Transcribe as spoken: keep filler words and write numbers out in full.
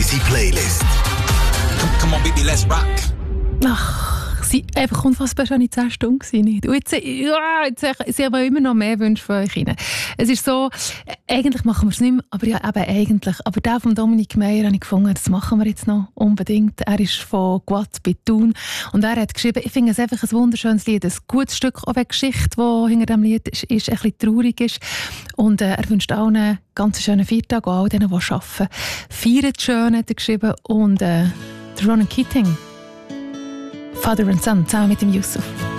Party-Playlist. Come, come on, baby, let's rock. Ach, sie waren einfach unfassbar schöne zehn Stunden. Nicht? Und jetzt, ja, jetzt, sie haben immer noch mehr Wünsche von euch rein. Es ist so, eigentlich machen wir es nicht mehr, aber ja, eben eigentlich. Aber der von Dominik Meier habe ich gefunden, das machen wir jetzt noch unbedingt. Er ist von Guat bei Thun und er hat geschrieben, ich finde es einfach ein wunderschönes Lied, ein gutes Stück, auch eine Geschichte, die hinter dem Lied ist, ist ein bisschen traurig ist. Und äh, er wünscht allen einen ganz schönen Viertag, auch all denen, die arbeiten. Feiert schön, hat er geschrieben. Und äh, der Ronan Keating, Father and Son, zusammen mit dem Yusuf.